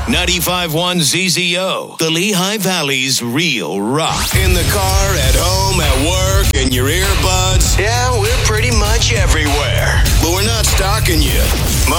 95.1 ZZO, the Lehigh Valley's real rock. In the car, at home, at work, in your earbuds. Yeah, we're pretty much everywhere. But we're not stalking you.